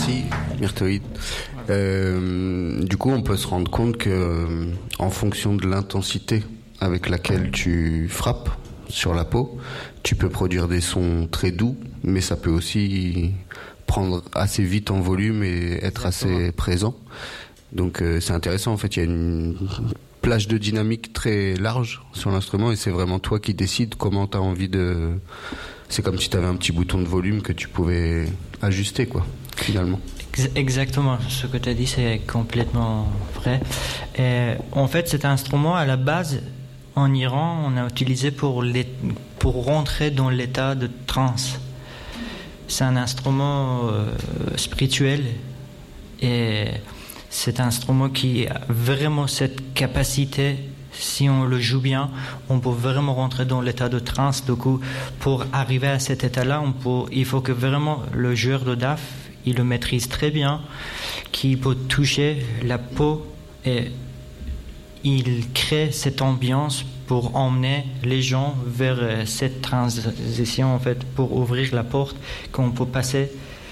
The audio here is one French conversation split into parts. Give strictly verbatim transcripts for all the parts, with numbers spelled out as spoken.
merci, Myrtoïd. Euh, du coup, on peut se rendre compte que, en fonction de l'intensité avec laquelle tu frappes sur la peau, tu peux produire des sons très doux, mais ça peut aussi prendre assez vite en volume et être Exactement. assez présent. Donc euh, c'est intéressant, en fait, il y a une plage de dynamique très large sur l'instrument et c'est vraiment toi qui décides comment tu as envie de... C'est comme si tu avais un petit bouton de volume que tu pouvais ajuster, quoi, finalement. Exactement, ce que tu as dit, c'est complètement vrai. Et en fait, cet instrument, à la base, en Iran, on a utilisé pour, les, pour rentrer dans l'état de transe. C'est un instrument euh, spirituel et c'est un instrument qui a vraiment cette capacité, si on le joue bien, on peut vraiment rentrer dans l'état de transe. Du coup, pour arriver à cet état-là, on peut, il faut que vraiment le joueur de daf, il le maîtrise très bien, qu'il peut toucher la peau et il crée cette ambiance pour emmener les gens vers cette transition, en fait, pour ouvrir la porte qu'on peut passer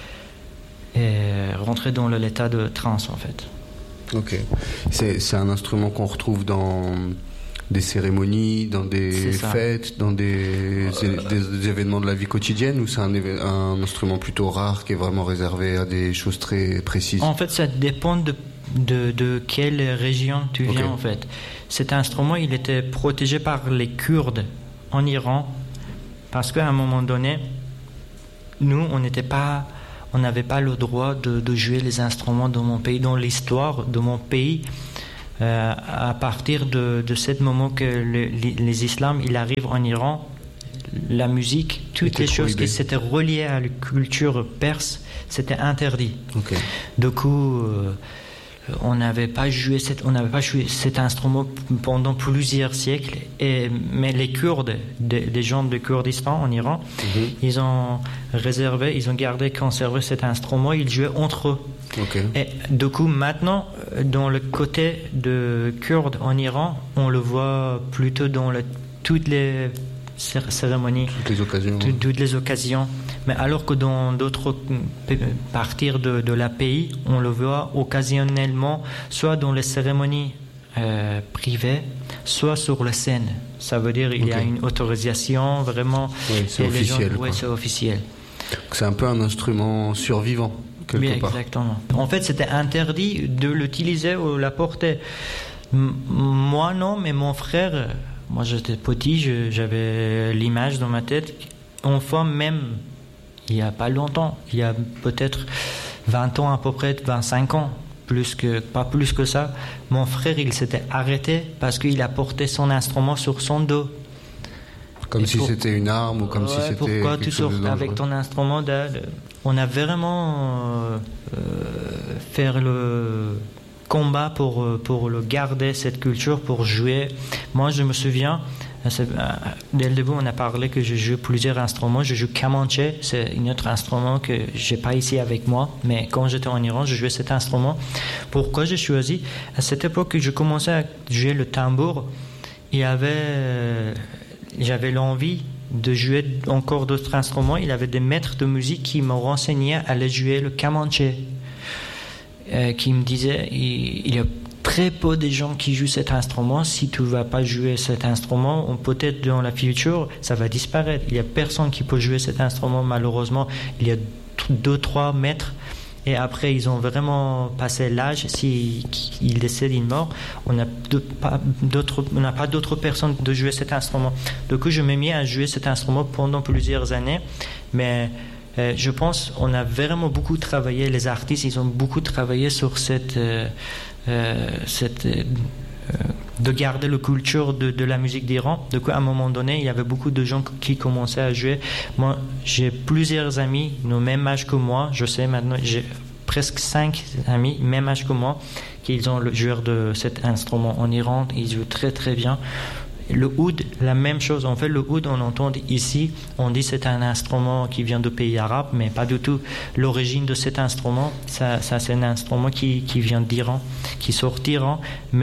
et rentrer dans l'état de transe, en fait. Ok. C'est, c'est un instrument qu'on retrouve dans des cérémonies, dans des fêtes, dans des, euh, des, des événements de la vie quotidienne, ou c'est un, un instrument plutôt rare qui est vraiment réservé à des choses très précises? En fait, ça dépend de, de, de quelle région tu viens, okay. en fait. Cet instrument, il était protégé par les Kurdes en Iran, parce qu'à un moment donné, nous, on n'était pas... On n'avait pas le droit de, de jouer les instruments de mon pays, dans l'histoire de mon pays. Euh, à partir de, de ce moment que le, les, les islams, il arrive en Iran, la musique, toutes les choses qui s'étaient reliées à la culture perse, c'était interdit. Okay. Du coup, euh, on n'avait pas joué cet, on n'avait pas joué cet instrument pendant plusieurs siècles. Et, mais les Kurdes, des, des gens de Kurdistan en Iran, mm-hmm. ils ont réservé, ils ont gardé, conservé cet instrument. Ils jouaient entre eux. Okay. Et du coup, maintenant, dans le côté de Kurdes en Iran, on le voit plutôt dans le, toutes les cérémonies, toutes les occasions, tout, toutes les occasions. Mais alors que dans d'autres parties de, de la pays, on le voit occasionnellement, soit dans les cérémonies euh, privées, soit sur la scène. Ça veut dire qu'il okay. y a une autorisation vraiment. Oui, c'est officiel. Oui, c'est officiel. C'est un peu un instrument survivant, quelque oui, part. Exactement. En fait, c'était interdit de l'utiliser ou la porter. M- moi, non, mais mon frère, moi j'étais petit, je, j'avais l'image dans ma tête. Enfant, même, il n'y a pas longtemps, il y a peut-être vingt ans à peu près, vingt-cinq ans, plus que, pas plus que ça, mon frère, il s'était arrêté parce qu'il a porté son instrument sur son dos. Comme Et si pour... c'était une arme ou comme ouais, si c'était pourquoi quelque tu chose sors avec ton instrument de... On a vraiment euh, fait le combat pour, pour le garder, cette culture, pour jouer. Moi, je me souviens... Dès le début, on a parlé que je joue plusieurs instruments. Je joue kamanche, c'est un autre instrument que je n'ai pas ici avec moi, mais quand j'étais en Iran, je jouais cet instrument. Pourquoi j'ai choisi? À cette époque, je commençais à jouer le tambour. Il y avait, j'avais l'envie de jouer encore d'autres instruments. Il y avait des maîtres de musique qui m'ont renseigné à aller jouer le kamanche, euh, qui me disaient il, il y a très peu de gens qui jouent cet instrument. Si tu ne vas pas jouer cet instrument, on, peut-être dans la future, ça va disparaître. Il n'y a personne qui peut jouer cet instrument, malheureusement. Il y a deux, trois maîtres. Et après, ils ont vraiment passé l'âge. S'ils si décèdent, ils meurent. On n'a pas d'autres, on n'a pas d'autres personnes de jouer cet instrument. Du coup, je m'ai mis à jouer cet instrument pendant plusieurs années. Mais euh, je pense qu'on a vraiment beaucoup travaillé. Les artistes, ils ont beaucoup travaillé sur cette... Euh, Euh, cette, euh, de garder la culture de, de la musique d'Iran. Du coup, à un moment donné, il y avait beaucoup de gens qui commençaient à jouer. Moi, j'ai plusieurs amis, au même âge que moi. Je sais maintenant, j'ai presque cinq amis, même âge que moi, qui ont le joueur de cet instrument en Iran. Ils jouent très très bien. Le oud, la même chose. En fait, le oud, on entend ici, on dit que c'est un instrument qui vient de pays arabes, mais pas du tout. L'origine de cet instrument, ça, ça c'est un instrument qui, qui vient d'Iran, qui sort d'Iran, mais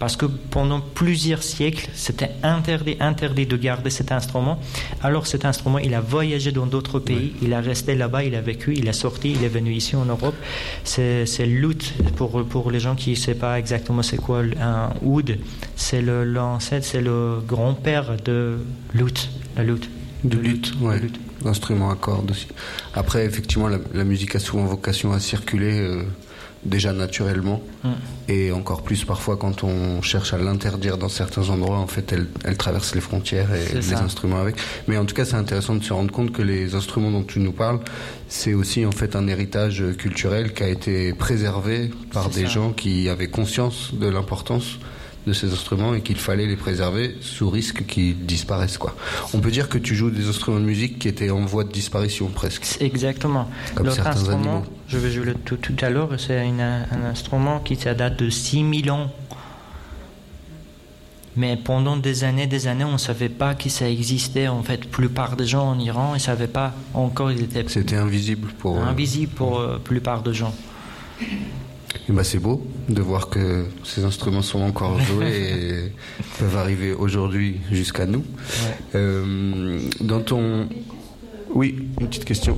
parce que pendant plusieurs siècles, c'était interdit, interdit de garder cet instrument. Alors cet instrument, il a voyagé dans d'autres pays, oui. il a resté là-bas, il a vécu, il est sorti, il est venu ici en Europe. C'est, c'est l'oud, pour, pour les gens qui ne savent pas exactement c'est quoi un oud, c'est le, l'ancêtre, c'est le grand-père de l'oud, la lutte. De lutte, ouais. De lutte. L'instrument à cordes aussi. Après, effectivement, la, la musique a souvent vocation à circuler euh, déjà naturellement, mm. et encore plus parfois quand on cherche à l'interdire dans certains endroits, en fait, elle, elle traverse les frontières et c'est les ça. Instruments avec. Mais en tout cas, c'est intéressant de se rendre compte que les instruments dont tu nous parles, c'est aussi en fait un héritage culturel qui a été préservé par c'est des ça. Gens qui avaient conscience de l'importance de ces instruments et qu'il fallait les préserver sous risque qu'ils disparaissent, quoi. On peut dire que tu joues des instruments de musique qui étaient en voie de disparition presque. Exactement. Comme L'autre certains instrument, animaux. Je vais jouer le tout, tout à l'heure, c'est une, un instrument qui ça date de six mille ans. Mais pendant des années, des années, on ne savait pas que ça existait. En fait, la plupart des gens en Iran, ils ne savaient pas encore. Ils étaient C'était invisible pour... Invisible pour la euh, plupart des gens. Et bah c'est beau de voir que ces instruments sont encore joués et peuvent arriver aujourd'hui jusqu'à nous. Ouais. Euh, dans ton... Oui, une petite question.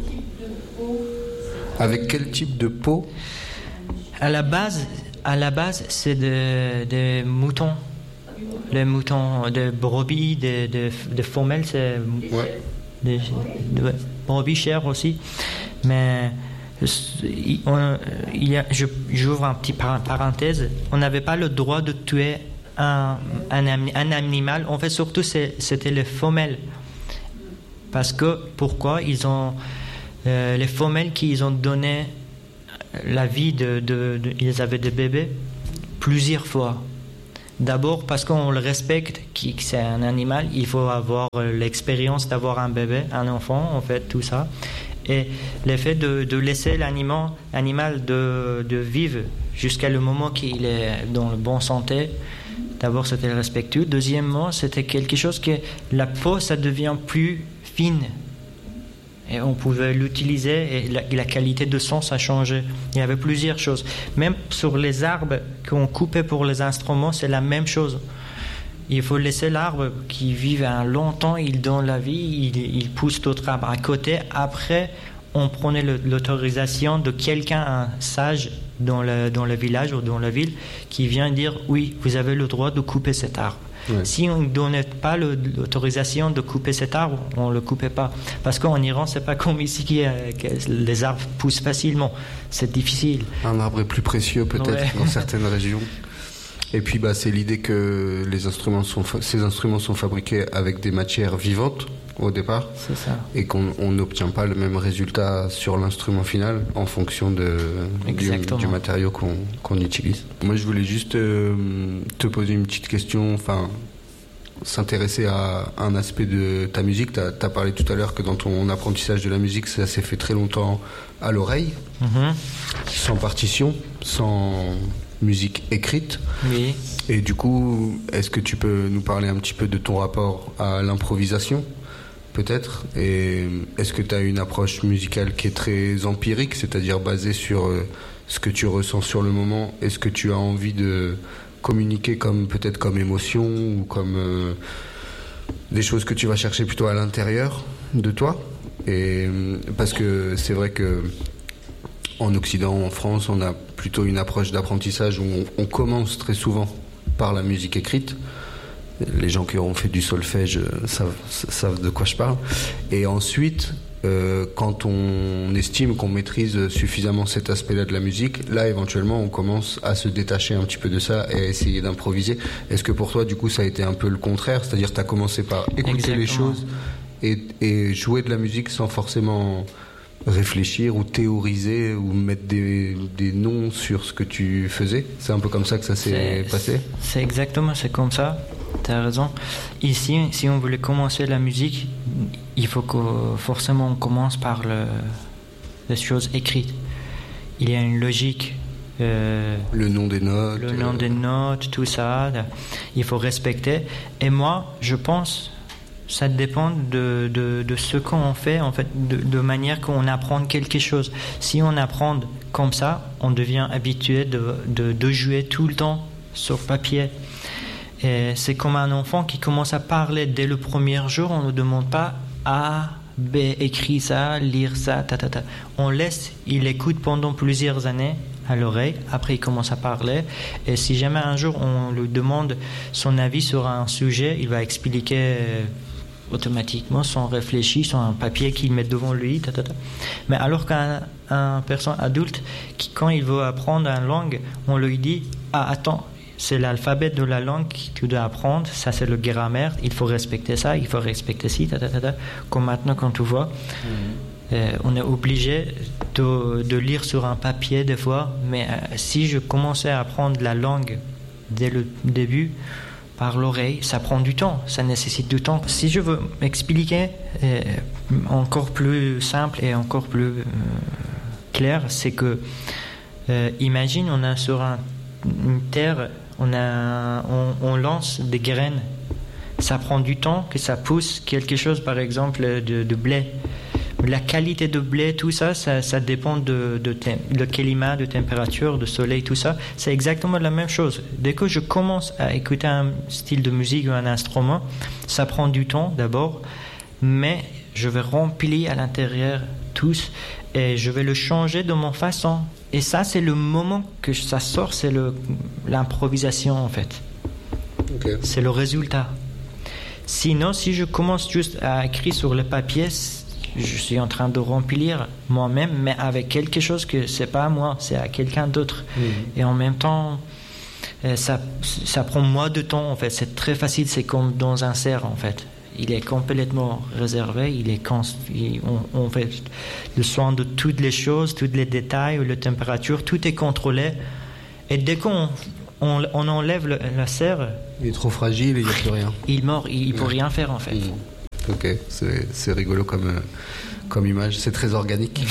Avec quel type de peau ? À la base, à la base c'est des de moutons. Les moutons, des brebis, des de, de femelles, c'est ouais. des de, brebis chères aussi. Mais... On, il y a, je, j'ouvre un petit par, parenthèse. On n'avait pas le droit de tuer un, un, un animal. En fait, surtout, c'est, c'était les femelles. Parce que, pourquoi ils ont euh, les femelles qui ont donné la vie de, de, de, ils avaient des bébés plusieurs fois. D'abord parce qu'on le respecte, qui c'est un animal. Il faut avoir l'expérience d'avoir un bébé, un enfant, en fait, tout ça. Et l'effet de, de laisser l'animal, animal de, de vivre jusqu'à le moment qu'il est dans le bon santé, d'abord c'était respectueux. Deuxièmement, c'était quelque chose que la peau, ça devient plus fine. Et on pouvait l'utiliser et la, la qualité de son, ça changeait. Il y avait plusieurs choses. Même sur les arbres qu'on coupait pour les instruments, c'est la même chose. Il faut laisser l'arbre qui vive un longtemps, il donne la vie, il, il pousse d'autres arbres à côté. Après, on prenait le, l'autorisation de quelqu'un, un sage dans le, dans le village ou dans la ville, qui vient dire oui, vous avez le droit de couper cet arbre. Ouais. Si on ne donnait pas le, l'autorisation de couper cet arbre, on ne le coupait pas. Parce qu'en Iran, ce n'est pas comme ici que, que les arbres poussent facilement. C'est difficile. Un arbre est plus précieux peut-être ouais. dans certaines régions. Et puis bah, c'est l'idée que les instruments sont fa- ces instruments sont fabriqués avec des matières vivantes au départ. C'est ça. Et qu'on n'obtient pas le même résultat sur l'instrument final en fonction de, du, du matériau qu'on, qu'on utilise. Moi je voulais juste euh, te poser une petite question, enfin s'intéresser à un aspect de ta musique. Tu as parlé tout à l'heure que dans ton apprentissage de la musique, ça s'est fait très longtemps à l'oreille, mm-hmm. sans partition, sans... musique écrite. Oui. Et du coup, est-ce que tu peux nous parler un petit peu de ton rapport à l'improvisation, peut-être ? Et est-ce que tu as une approche musicale qui est très empirique, c'est-à-dire basée sur euh, ce que tu ressens sur le moment ? Est-ce que tu as envie de communiquer comme peut-être comme émotion ou comme euh, des choses que tu vas chercher plutôt à l'intérieur de toi ? Et parce que c'est vrai que en Occident, en France, on a plutôt une approche d'apprentissage où on, on commence très souvent par la musique écrite. Les gens qui auront fait du solfège savent, savent de quoi je parle. Et ensuite, euh, quand on estime qu'on maîtrise suffisamment cet aspect-là de la musique, là, éventuellement, on commence à se détacher un petit peu de ça et à essayer d'improviser. Est-ce que pour toi, du coup, ça a été un peu le contraire ? C'est-à-dire que tu as commencé par écouter Exactement. Les choses et, et jouer de la musique sans forcément... réfléchir ou théoriser ou mettre des, des noms sur ce que tu faisais. C'est un peu comme ça que ça s'est c'est, passé. C'est exactement, c'est comme ça. T'as raison. Ici, si on voulait commencer la musique, il faut que forcément on commence par le, les choses écrites. Il y a une logique. Euh, le nom des notes. Le nom euh... des notes, tout ça. Il faut respecter. Et moi, je pense... ça dépend de, de, de ce qu'on fait, en fait, de, de manière qu'on apprend quelque chose. Si on apprend comme ça, on devient habitué de, de, de jouer tout le temps sur papier. Et c'est comme un enfant qui commence à parler dès le premier jour. On ne demande pas A, B, écris ça, lire ça, ta, ta, ta. On laisse, il écoute pendant plusieurs années à l'oreille. Après, il commence à parler. Et si jamais un jour on lui demande son avis sur un sujet, il va expliquer automatiquement, sans réfléchir, sur un papier qu'il met devant lui. Ta, ta, ta. Mais alors qu'un un personne adulte, qui, quand il veut apprendre une langue, on lui dit ah, attends, c'est l'alphabet de la langue que tu dois apprendre, ça c'est le grammaire, il faut respecter ça, il faut respecter ci, ta, ta, ta, ta. Comme maintenant, quand tu vois, mmh. euh, on est obligé de, de lire sur un papier des fois, mais euh, si je commençais à apprendre la langue dès le début, par l'oreille, ça prend du temps, ça nécessite du temps. Si je veux m'expliquer euh, encore plus simple et encore plus euh, clair, c'est que, euh, imagine, on est sur un, une terre, on, a, on, on lance des graines, ça prend du temps que ça pousse quelque chose, par exemple de, de blé. La qualité de blé, tout ça, ça, ça dépend de, de, de climat, de température, de soleil, tout ça. C'est exactement la même chose. Dès que je commence à écouter un style de musique ou un instrument, ça prend du temps d'abord, mais je vais remplir à l'intérieur tous et je vais le changer de mon façon. Et ça, c'est le moment que ça sort, c'est le, l'improvisation en fait. Okay. C'est le résultat. Sinon, si je commence juste à écrire sur le papier, je suis en train de remplir moi-même, mais avec quelque chose que c'est pas à moi, c'est à quelqu'un d'autre. Mmh. Et en même temps, ça, ça prend moins de temps en fait. C'est très facile, c'est comme dans un cerf en fait. Il est complètement réservé, il est const... il, on, on fait le soin de toutes les choses, tous les détails, la température, tout est contrôlé. Et dès qu'on on, on enlève le, la serre, il est trop fragile et il n'y a plus rien. Il meurt, il ne peut rien faire en fait. Mmh. Ok, c'est, c'est rigolo comme, euh, comme image, c'est très organique.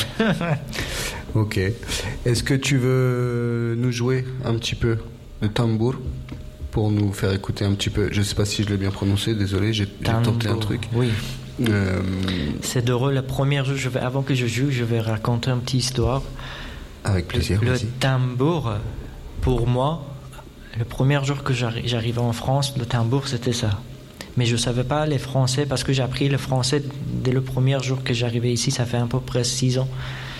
Ok. Est-ce que tu veux nous jouer un petit peu le tambour pour nous faire écouter un petit peu? Je ne sais pas si je l'ai bien prononcé, désolé, j'ai, j'ai tenté un truc. Oui. Euh... C'est drôle, la première jour, je vais, avant que je joue, je vais raconter une petite histoire. Avec plaisir. Le, le tambour, pour moi, le premier jour que j'arri- j'arrivais en France, le tambour, c'était ça. Mais je ne savais pas les français parce que j'ai appris le français dès le premier jour que j'arrivais ici, ça fait à peu près six ans.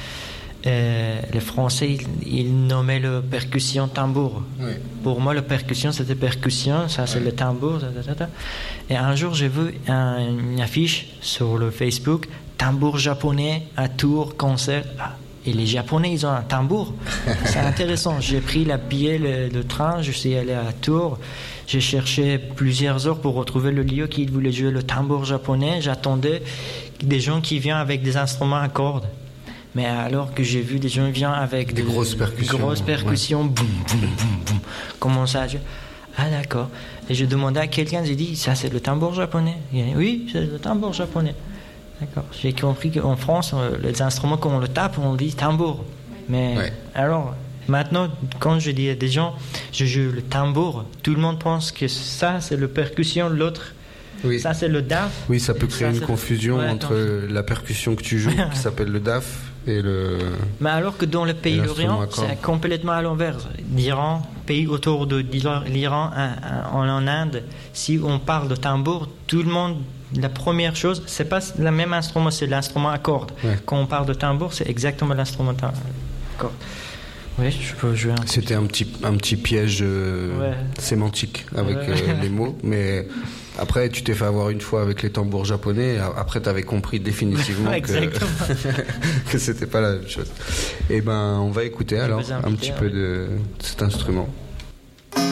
Euh, les Français, ils, ils nommaient le percussion tambour. Oui. Pour moi, la percussion, c'était percussion, ça c'est oui. Le tambour. Ta, ta, ta. Et un jour, j'ai vu un, une affiche sur le Facebook, tambour japonais à Tours, concert. Ah, et les Japonais, ils ont un tambour. C'est intéressant. J'ai pris la billet, le, le train, je suis allé à Tours. J'ai cherché plusieurs heures pour retrouver le lieu qui voulait jouer le tambour japonais. J'attendais des gens qui viennent avec des instruments à cordes. Mais alors que j'ai vu des gens qui viennent avec des de, grosses percussions, grosses percussions, ouais. boum, boum, boum, boum. Comment ça? Ah d'accord. Et je demandais à quelqu'un, j'ai dit, ça c'est le tambour japonais. Il a dit, oui, c'est le tambour japonais. D'accord. J'ai compris qu'en France, les instruments, quand on le tape, on dit tambour. Mais ouais. alors... Maintenant, quand je dis à des gens, je joue le tambour, tout le monde pense que ça, c'est le percussion, l'autre, oui. ça, c'est le daf. Oui, ça peut créer ça, une confusion ouais, entre attends. la percussion que tu joues, qui s'appelle le daf, et le... Mais alors que dans le pays d'Orient, c'est complètement à l'envers. L'Iran, pays autour de l'Iran, en Inde, si on parle de tambour, tout le monde... La première chose, c'est pas le même instrument, c'est l'instrument à cordes. Ouais. Quand on parle de tambour, c'est exactement l'instrument à cordes. Oui, je peux jouer un peu. C'était un petit, un petit piège euh, ouais. sémantique avec ouais. euh, les mots, mais après tu t'es fait avoir une fois avec les tambours japonais, après tu avais compris définitivement que, que c'était pas la même chose. Et ben on va écouter je alors un petit peu de cet instrument.